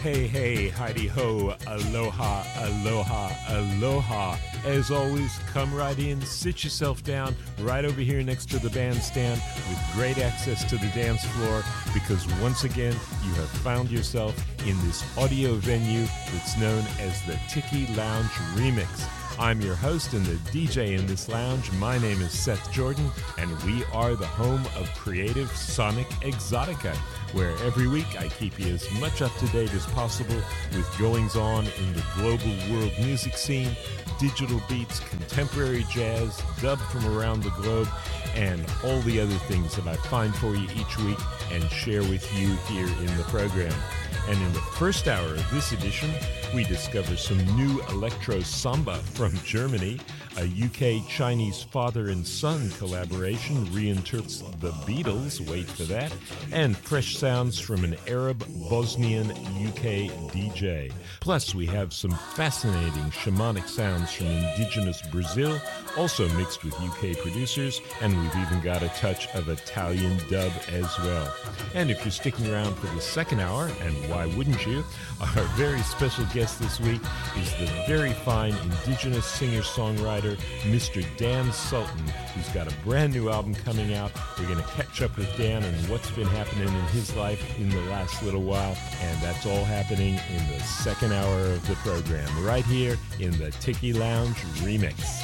hey, Heidi ho, aloha, aloha, aloha. As always, come right in, sit yourself down right over here next to the bandstand with great access to the dance floor, because once again, you have found yourself in this audio venue that's known as the Tiki Lounge Remix. I'm your host and the DJ in this lounge. My name is Seth Jordan, and we are the home of Creative Sonic Exotica, where every week I keep you as much up to date as possible with goings-on in the global world music scene, digital beats, contemporary jazz, dub from around the globe, and all the other things that I find for you each week and share with you here in the program. And in the first hour of this edition, we discover some new electro samba from Germany. A UK-Chinese father and son collaboration reinterprets the Beatles, wait for that, and fresh sounds from an Arab-Bosnian UK DJ. Plus, we have some fascinating shamanic sounds from indigenous Brazil, also mixed with UK producers, and we've even got a touch of Italian dub as well. And if you're sticking around for the second hour, and why wouldn't you, our very special guest this week is the very fine indigenous singer-songwriter, Mr. Dan Sultan, who's got a brand new album coming out. We're going to catch up with Dan and what's been happening in his life in the last little while, and that's all happening in the second hour of the program, right here in the Tiki Lounge Remix.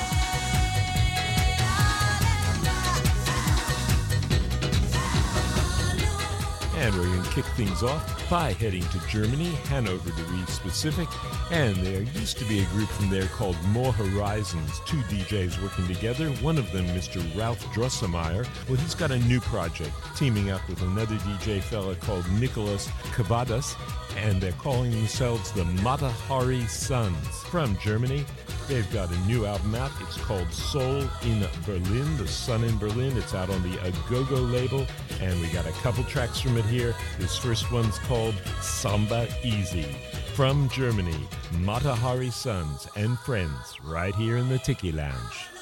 And we're going to kick things off by heading to Germany, Hanover to be specific. And there used to be a group from there called More Horizons, two DJs working together. One of them, Mr. Ralph Drosselmeyer. Well, he's got a new project, teaming up with another DJ fella called Nicholas Cavadas. And they're calling themselves the Matahari Sons. From Germany, they've got a new album out. It's called Soul in Berlin, The Sun in Berlin. It's out on the Agogo label, and we got a couple tracks from it here. This first one's called Samba Easy. From Germany, Matahari Sons and Friends, right here in the Tiki Lounge.